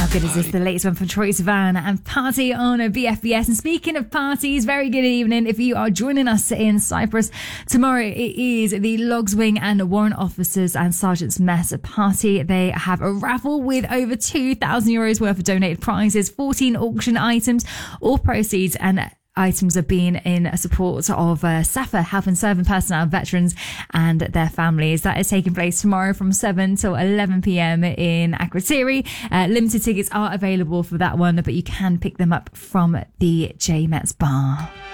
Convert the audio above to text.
good is this? The latest one from Troye Sivan and Party on a BFBS. And speaking of parties, very good evening. If you are joining us in Cyprus tomorrow, it is the Logs Wing and Warrant Officers and Sergeants Mess party. They have a raffle with over €2,000 worth of donated prizes, 14 auction items, all proceeds and items are being in support of SAFA, health and serving personnel, veterans and their families. That is taking place tomorrow from 7 till 11 p.m. in Akrotiri. Limited tickets are available for that one, but you can pick them up from the J Mets bar.